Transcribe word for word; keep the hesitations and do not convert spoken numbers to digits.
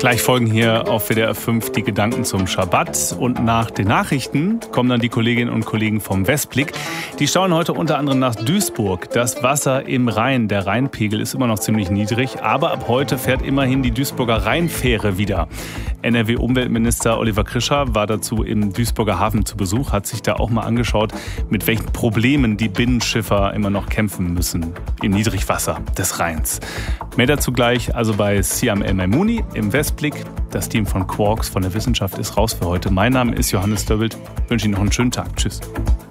Gleich folgen hier auf W D R fünf die Gedanken zum Schabbat. Und nach den Nachrichten kommen dann die Kolleginnen und Kollegen vom Westblick. Die schauen heute unter anderem nach Duisburg. Das Wasser im Rhein, der Rheinpegel ist immer noch ziemlich niedrig. Aber ab heute fährt immerhin die Duisburger Rheinfähre wieder. N R W-Umweltminister Oliver Krischer war dazu im Duisburger Hafen zu Besuch, hat sich da auch mal angeschaut, mit welchen Problemen die Binnenschiffer immer noch kämpfen müssen im Niedrigwasser des Rheins. Mehr dazu gleich also bei Siam El-Maimouni im Westblick. Das Team von Quarks von der Wissenschaft ist raus für heute. Mein Name ist Johannes Döbbelt. Ich wünsche Ihnen noch einen schönen Tag. Tschüss.